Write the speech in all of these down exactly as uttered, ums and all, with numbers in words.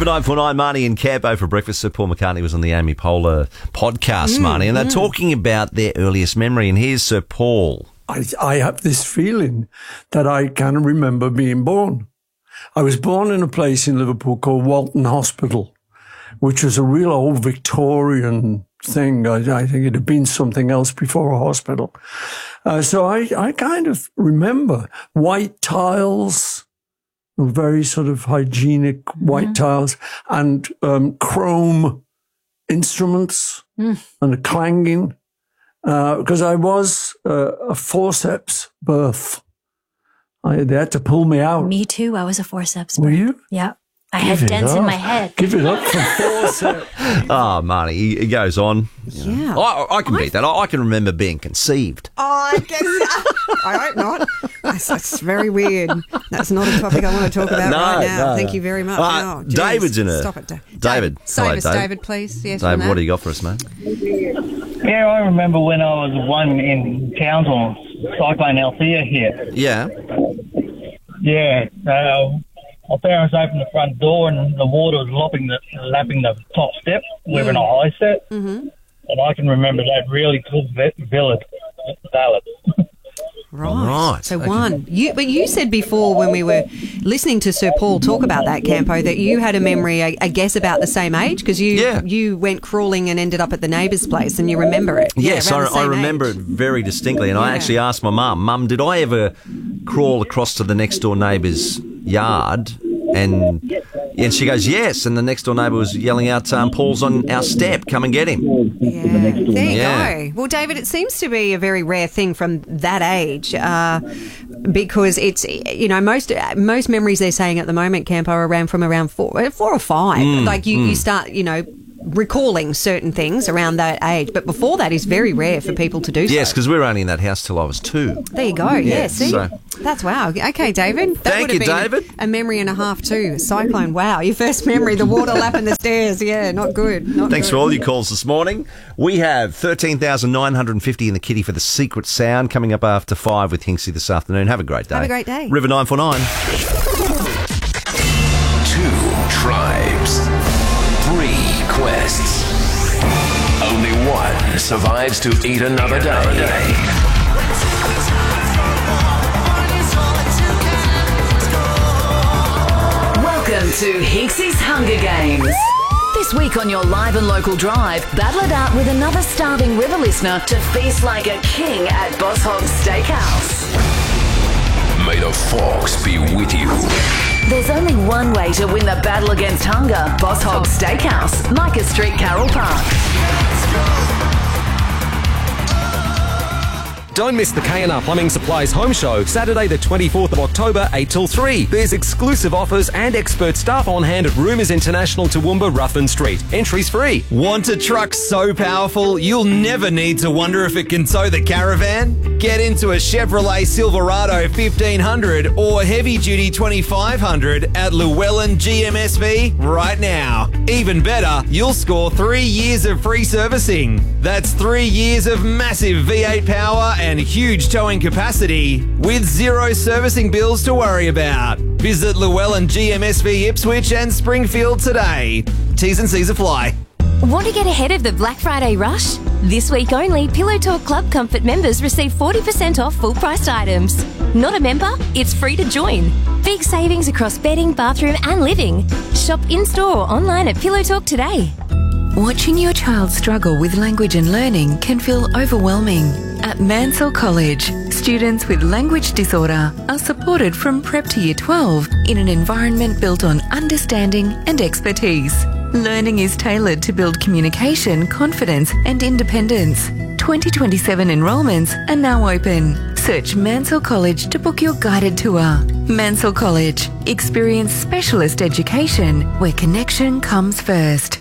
River nine four nine, Marnie and Campo for breakfast. Sir Paul McCartney was on the Amy Poehler podcast, mm, Marnie, and they're mm. talking about their earliest memory. And here's Sir Paul. I, I have this feeling that I can remember being born. I was born in a place in Liverpool called Walton Hospital, which was a real old Victorian thing. I, I think it had been something else before a hospital. Uh, so I, I kind of remember white tiles, very sort of hygienic white mm. tiles, and um, chrome instruments mm. and a clanging. Because uh, I was uh, a forceps birth. I, they had to pull me out. Me too. I was a forceps birth. Were you? Yeah. I Give had dents up. in my head. Give it up for forceps. Oh, Marnie, he, he goes on. You know. Yeah. I, I can beat that. I, I can remember being conceived. Oh, I guess. I hope not. That's, that's very weird. That's not a topic I want to talk about No, right now. no, Thank no. you very much. Uh, Oh, geez. David's in a- Stop it, Da- David. Save Hello, us, David. David, please. Yes, David, on what that. do you got for us, mate? Yeah, I remember when I was one in Townsville, Cyclone Althea here. Yeah. Yeah, uh, my parents opened the front door and the water was lapping the, lapping the top step. We were in a high set. Mm-hmm. And I can remember that really cool ballad. ballad. Right. Right, So okay. one. You, but you said before when we were listening to Sir Paul talk about that, Campo, that you had a memory, I, I guess, about the same age because you Yeah. you went crawling and ended up at the neighbour's place and you remember it. Yeah, Yes, around I, the same I remember age. it very distinctly. And I Yeah. actually asked my mum, Mum, did I ever crawl across to the next door neighbour's yard? And and she goes, yes. And the next door neighbour was yelling out, um, Paul's on our step, come and get him. Yeah, there you Yeah. go. Well, David, it seems to be a very rare thing from that age uh, because it's, you know, most most memories they're saying at the moment, Campo, are around from around four, four or five. Mm, like you, you start, you know, recalling certain things around that age. But before that is very rare for people to do so. Yes, because we were only in that house till I was two. There you go. Yeah, see? so- That's wow. Okay, David. That Thank would have you, been David. A memory and a half too. Cyclone. Wow. Your first memory, the water lapping the stairs. Yeah, not good. Not Thanks good. for all your calls this morning. We have thirteen thousand nine hundred fifty in the kitty for the secret sound coming up after five with Hinksy this afternoon. Have a great day. Have a great day. River nine four nine. Two tribes, three quests. Only one survives to eat another day. Welcome to Hinksy's Hunger Games. This week on your live and local drive, battle it out with another starving river listener to feast like a king at Boss Hog's Steakhouse. May the fox be with you. There's only one way to win the battle against hunger. Boss Hog's Steakhouse, Micah Street, Carroll Park. Don't miss the K and R Plumbing Supplies Home Show, Saturday the twenty-fourth of October, eight till three. There's exclusive offers and expert staff on hand at Rumours International, Toowoomba, Ruthven Street. Entries free. Want a truck so powerful you'll never need to wonder if it can tow the caravan? Get into a Chevrolet Silverado fifteen hundred or heavy-duty twenty-five hundred at Llewellyn G M S V right now. Even better, you'll score three years of free servicing. That's three years of massive V eight power and huge towing capacity with zero servicing bills to worry about. Visit Llewellyn G M S V Ipswich and Springfield today. T's and C's apply. Want to get ahead of the Black Friday rush? This week only, Pillow Talk Club Comfort members receive forty percent off full-priced items. Not a member? It's free to join. Big savings across bedding, bathroom and living. Shop in-store or online at Pillow Talk today. Watching your child struggle with language and learning can feel overwhelming. At Mansell College, students with language disorder are supported from prep to year twelve in an environment built on understanding and expertise. Learning is tailored to build communication, confidence and independence. twenty twenty-seven enrolments are now open. Search Mansell College to book your guided tour. Mansell College. Experience specialist education where connection comes first.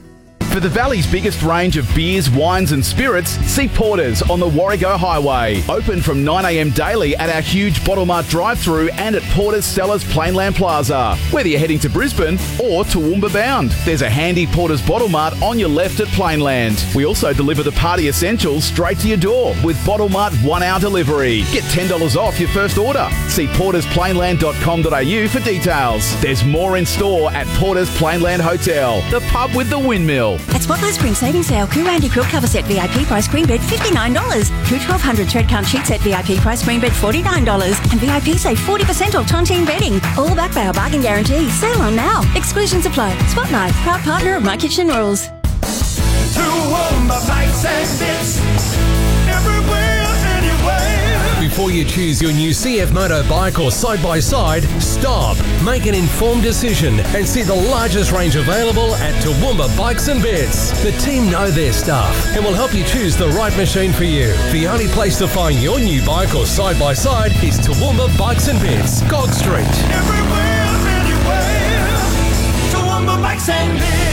For the Valley's biggest range of beers, wines and spirits, see Porter's on the Warrego Highway. Open from nine a m daily at our huge Bottle Mart drive-thru and at Porter's Cellars Plainland Plaza. Whether you're heading to Brisbane or Toowoomba bound, there's a handy Porter's Bottle Mart on your left at Plainland. We also deliver the party essentials straight to your door with Bottle Mart one-hour delivery. Get ten dollars off your first order. See porters plainland dot com dot a u for details. There's more in store at Porter's Plainland Hotel, the pub with the windmill. At Spotlight Spring Savings Sale, Coo Andy Quilt Cover Set V I P price queen bed fifty-nine dollars. Coo twelve hundred thread count sheet set V I P price queen bed forty-nine dollars. And V I P save forty percent off Tontine bedding. All backed by our bargain guarantee. Sale on now. Exclusions apply. Spotlight, proud partner of My Kitchen Rules. Toowoomba Bikes and Bits. Everywhere, anywhere. Before you choose your new C F Moto bike or side-by-side, stop, make an informed decision and see the largest range available at Toowoomba Bikes and Bits. The team know their stuff and will help you choose the right machine for you. The only place to find your new bike or side-by-side is Toowoomba Bikes and Bits, Gog Street. Everywhere, anywhere. Toowoomba Bikes and Bits.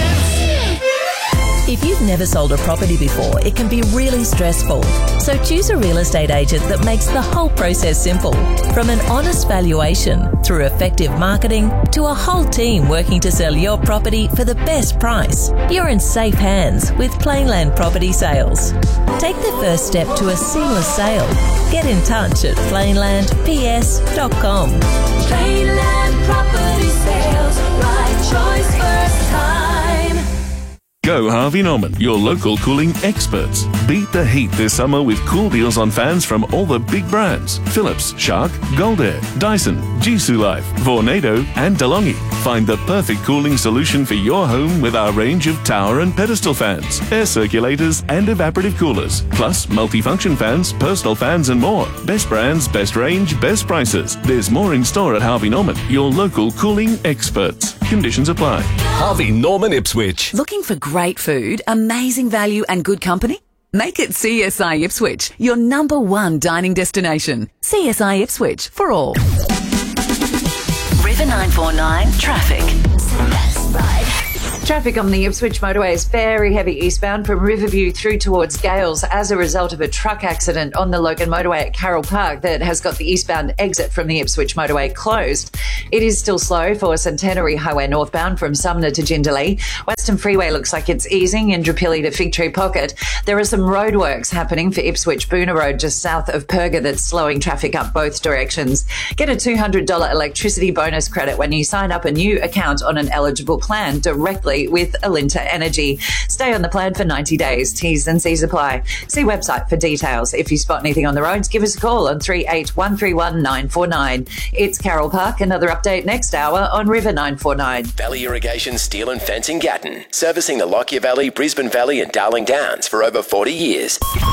If you've never sold a property before, it can be really stressful. So choose a real estate agent that makes the whole process simple. From an honest valuation, through effective marketing, to a whole team working to sell your property for the best price. You're in safe hands with Plainland Property Sales. Take the first step to a seamless sale. Get in touch at plainland p s dot com. Plainland Property Sales, right choice first time. Go Harvey Norman, your local cooling experts. Beat the heat this summer with cool deals on fans from all the big brands. Philips, Shark, Goldair, Dyson, Jisoo Life, Vornado and DeLonghi. Find the perfect cooling solution for your home with our range of tower and pedestal fans, air circulators and evaporative coolers, plus multifunction fans, personal fans and more. Best brands, best range, best prices. There's more in store at Harvey Norman, your local cooling experts. Conditions apply. Harvey Norman Ipswich. Looking for great food, amazing value and good company? Make it C S I Ipswich, your number one dining destination. C S I Ipswich for all. River nine four nine traffic. Traffic on the Ipswich motorway is very heavy eastbound from Riverview through towards Gales as a result of a truck accident on the Logan motorway at Carroll Park that has got the eastbound exit from the Ipswich motorway closed. It is still slow for Centenary Highway northbound from Sumner to Jindalee. Western Freeway looks like it's easing in Drapilli to Fig Tree Pocket. There are some roadworks happening for Ipswich Boona Road just south of Perga that's slowing traffic up both directions. Get a two hundred dollars electricity bonus credit when you sign up a new account on an eligible plan directly with Alinta Energy. Stay on the plan for ninety days. T's and C's apply. See website for details. If you spot anything on the roads, give us a call on three eight one three one nine four nine. It's Carroll Park. Another update next hour on River nine four nine. Valley Irrigation Steel and Fencing Gatton. Servicing the Lockyer Valley, Brisbane Valley and Darling Downs for over forty years.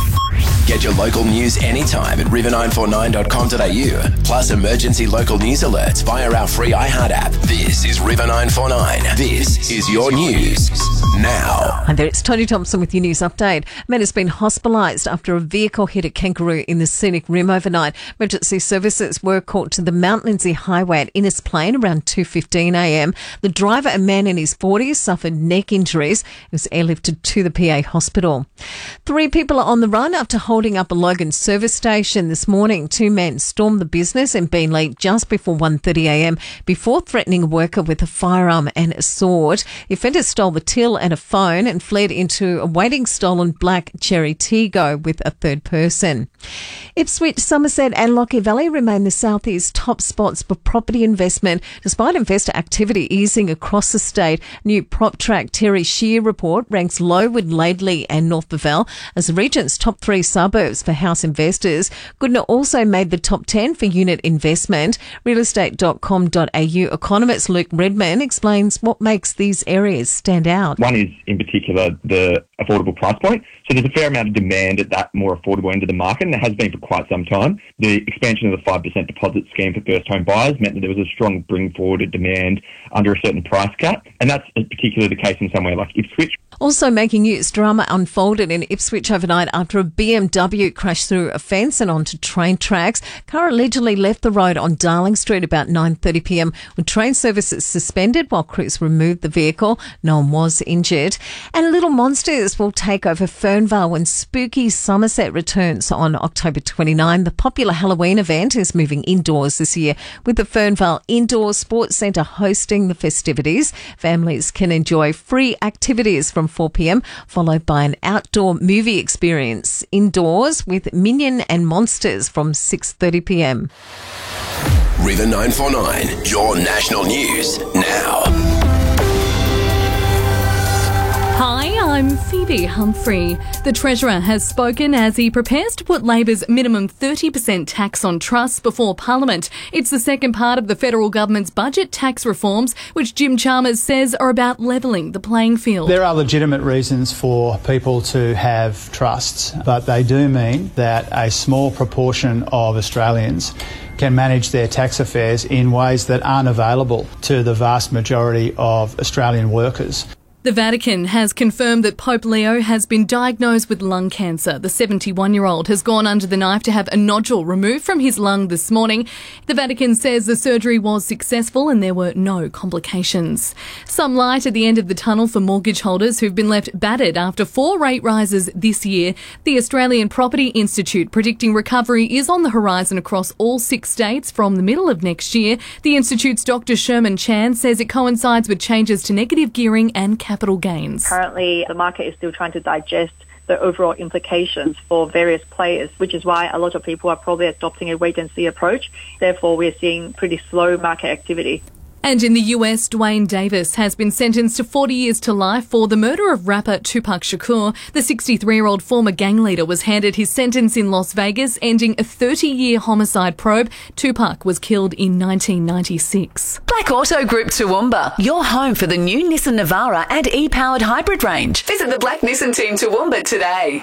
Get your local news anytime at river nine four nine dot com dot a u. Plus emergency local news alerts via our free iHeart app. This is River nine four nine. This is your news now. Hi there, it's Tony Thompson with your news update. A man has been hospitalised after a vehicle hit a kangaroo in the Scenic Rim overnight. Emergency services were called to the Mount Lindesay Highway at Innes Plain around two fifteen a m. The driver, a man in his forties, suffered neck injuries. He was airlifted to the P A hospital. Three people are on the run after holding up a Logan service station this morning. Two men stormed the business in Beenleigh just before one thirty a m before threatening a worker with a firearm and a sword. The offenders stole the till and a phone and fled into a waiting stolen black Cherry Tiggo with a third person. Ipswich, Somerset and Lockyer Valley remain the southeast top spots for property investment despite investor activity easing across the state. New PropTrack Terry Shear report ranks Lowood, Laidley and North Bevell as the region's top three suburbs for house investors. Goodna also made the top ten for unit investment. real estate dot com dot a u economist Luke Redman explains what makes these areas stand out. One is, in particular, the affordable price point. So there's a fair amount of demand at that more affordable end of the market, and there has been for quite some time. The expansion of the five percent deposit scheme for first-home buyers meant that there was a strong bring forward of demand under a certain price cap, and that's particularly the case in somewhere like Ipswich. Also making news, drama unfolded in Ipswich overnight after a B M W crashed through a fence and onto train tracks. Car allegedly left the road on Darling Street about nine thirty p m when train services suspended while crews removed the vehicle. No one was injured. And Little Monsters will take over Fernvale when Spooky Somerset returns on October twenty-ninth. The popular Halloween event is moving indoors this year, with the Fernvale Indoor Sports Centre hosting the festivities. Families can enjoy free activities from four p.m, followed by an outdoor movie experience indoors with Minion and Monsters from six thirty p.m. River nine four nine, your national news now. Hi, I'm Phoebe Humphrey. The Treasurer has spoken as he prepares to put Labor's minimum thirty percent tax on trusts before Parliament. It's the second part of the federal government's budget tax reforms, which Jim Chalmers says are about levelling the playing field. There are legitimate reasons for people to have trusts, but they do mean that a small proportion of Australians can manage their tax affairs in ways that aren't available to the vast majority of Australian workers. The Vatican has confirmed that Pope Leo has been diagnosed with lung cancer. The seventy-one-year-old has gone under the knife to have a nodule removed from his lung this morning. The Vatican says the surgery was successful and there were no complications. Some light at the end of the tunnel for mortgage holders who've been left battered after four rate rises this year. The Australian Property Institute predicting recovery is on the horizon across all six states from the middle of next year. The Institute's Doctor Sherman Chan says it coincides with changes to negative gearing and capital capital gains. Currently, the market is still trying to digest the overall implications for various players, which is why a lot of people are probably adopting a wait-and-see approach. Therefore, we're seeing pretty slow market activity. And in the U S, Dwayne Davis has been sentenced to forty years to life for the murder of rapper Tupac Shakur. The sixty-three-year-old former gang leader was handed his sentence in Las Vegas, ending a thirty-year homicide probe. Tupac was killed in nineteen ninety-six. Black Auto Group Toowoomba, your home for the new Nissan Navara and e-powered hybrid range. Visit the Black Nissan team Toowoomba today.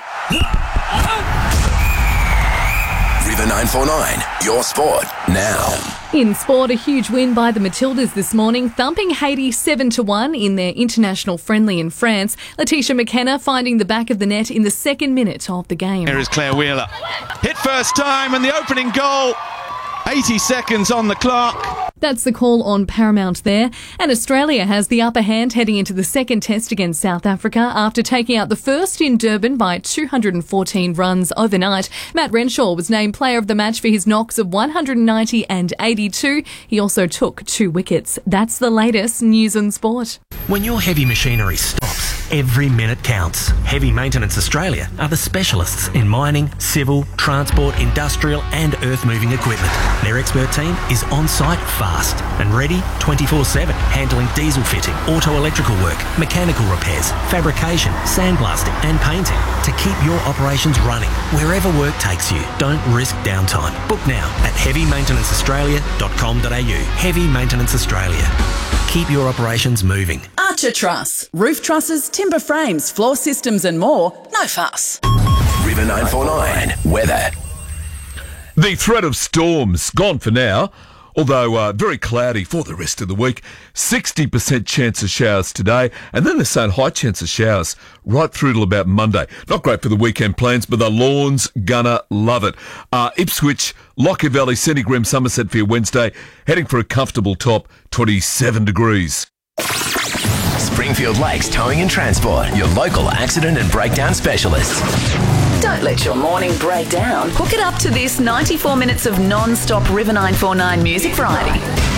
River nine four nine, your sport now. In sport, a huge win by the Matildas this morning, thumping Haiti seven to one in their international friendly in France. Letitia McKenna finding the back of the net in the second minute of the game. Here is Claire Wheeler. Hit first time and the opening goal. eighty seconds on the clock. That's the call on Paramount there. And Australia has the upper hand heading into the second test against South Africa after taking out the first in Durban by two hundred fourteen runs overnight. Matt Renshaw was named player of the match for his knocks of one hundred ninety and eighty-two. He also took two wickets. That's the latest news and sport. When your heavy machinery stops, every minute counts. Heavy Maintenance Australia are the specialists in mining, civil, transport, industrial and earth-moving equipment. Their expert team is on-site fast and ready twenty-four seven, handling diesel fitting, auto electrical work, mechanical repairs, fabrication, sandblasting and painting to keep your operations running wherever work takes you. Don't risk downtime. Book now at heavy maintenance australia dot com dot a u. Heavy Maintenance Australia. Keep your operations moving. Archer Truss. Roof trusses, timber frames, floor systems and more. No fuss. River nine four nine, weather. The threat of storms gone for now, although uh, very cloudy for the rest of the week. sixty percent chance of showers today, and then they're saying high chance of showers right through till about Monday. Not great for the weekend plans, but the lawns gonna love it. Uh, Ipswich, Lockyer Valley, Scenic Rim, Somerset for your Wednesday, heading for a comfortable top, twenty-seven degrees. Springfield Lakes Towing and Transport, your local accident and breakdown specialists. Don't let your morning break down. Hook it up to this ninety-four minutes of non-stop River nine four nine music variety.